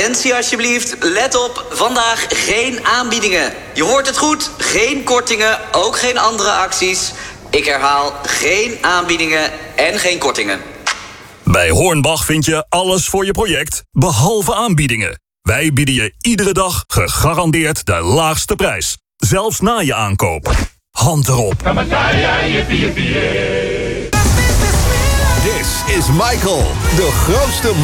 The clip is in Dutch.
Attentie alsjeblieft, let op, vandaag geen aanbiedingen. Je hoort het goed, geen kortingen, ook geen andere acties. Ik herhaal, geen aanbiedingen en geen kortingen. Bij Hornbach vind je alles voor je project, behalve aanbiedingen. Wij bieden je iedere dag gegarandeerd de laagste prijs. Zelfs na je aankoop. Hand erop. This is Michael, de grootste